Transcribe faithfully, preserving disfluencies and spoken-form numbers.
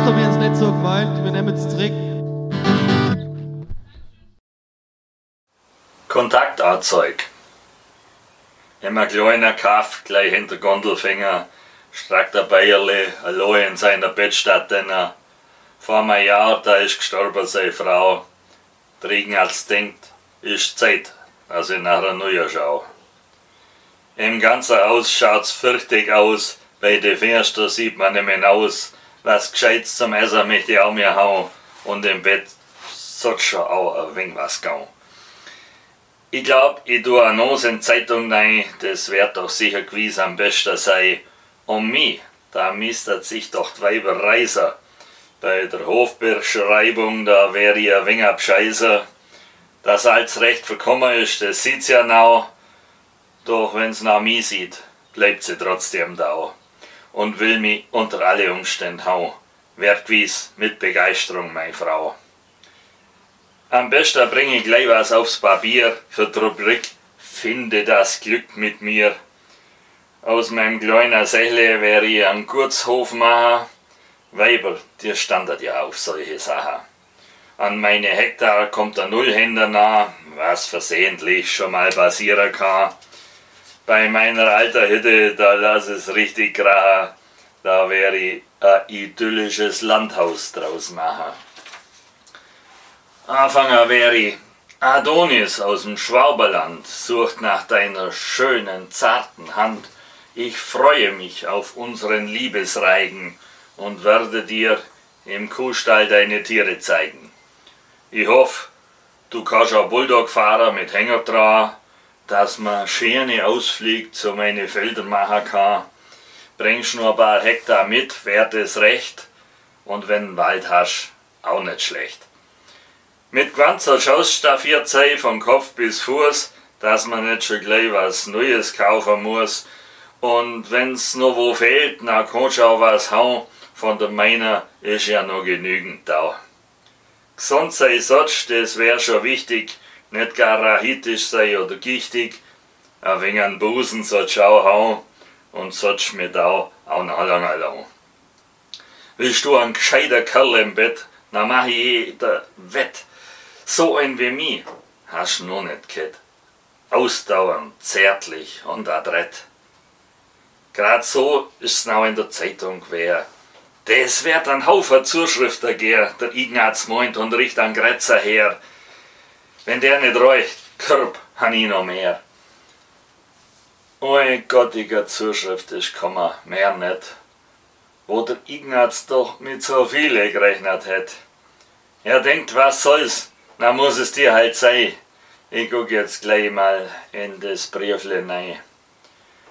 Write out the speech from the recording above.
doch, wir haben es nicht so gemeint, wir nehmen es zurück. Kontaktanzeig. Immer kleiner Kaff, gleich hinter Gondelfinger, streckt der Bayerle allein in seiner Bettstatt, denn er vor einem Jahr, da ist gestorben seine Frau. Trinken als denkt, ist Zeit, dass ich nachher neu schau. Im ganzen Haus schaut's fürchtig aus, bei den Fenstern sieht man nicht mehr aus, was Gescheites zum Essen möchte ich auch mir hauen, und im Bett sollte schon auch ein wenig was gehen. Ich glaub, ich tue eine Nose in die Zeitung rein, das wird doch sicher gewiss am besten sein. Um mich, da mistet sich doch die Weiber reisen. Bei der Hofbeschreibung, da wär ich ein wenig abscheiße. Dass alles recht verkommen ist, das sieht's ja now. Doch wenn's nach mir sieht, bleibt sie trotzdem da. Und will mich unter alle Umstände hauen. Werd gewiss mit Begeisterung, meine Frau. Am besten bringe ich gleich was aufs Papier für die Rubrik Finde das Glück mit mir. Aus meinem kleinen Sächle wäre ich einen Gutshof machen. Weiber, die standet ja auf solche Sachen. An meine Hektar kommt der Nullhänder nah, was versehentlich schon mal passieren kann. Bei meiner alten Hütte, da lass es richtig krachen. Da wäre ich ein idyllisches Landhaus draus machen. Anfänger wäre ich Adonis aus dem Schwaberland, sucht nach deiner schönen, zarten Hand. Ich freue mich auf unseren Liebesreigen und werde dir im Kuhstall deine Tiere zeigen. Ich hoffe, du kannst auch Bulldog fahren mit Hänger dran, dass man schöne Ausflüge zu meinen Feldern machen kann. Bringst nur ein paar Hektar mit, wär das recht, und wenn du Wald hast, auch nicht schlecht. Mit ganzer ausstaffiert sein, von Kopf bis Fuß, dass man nicht schon gleich was Neues kaufen muss. Und wenn's noch wo fehlt, dann kannst du auch was hauen, von der meiner ist ja noch genügend da. Gesund sein sollst, das wär schon wichtig, nicht gar rachitisch sein oder gichtig. Ein wenig an Busen sollst du auch hauen und sollst mit auch, auch noch lange lang. Willst du ein gescheiter Kerl im Bett, dann mach ich jeder wett. So ein wie mich hast du noch nicht gehabt. Ausdauernd, zärtlich und adrett. Grad so ist's noch in der Zeitung gewesen. Das wird ein Haufen Zuschriften gehen, der Ignaz meint und riecht an Grätzer her. Wenn der nicht reicht, Körb, han ich noch mehr. Oi gottiger Zuschrift ist gekommen, mehr nicht. Wo der Ignaz doch mit so viele gerechnet hat. Er denkt, was soll's, na muss es dir halt sein. Ich guck jetzt gleich mal in das Briefle rein.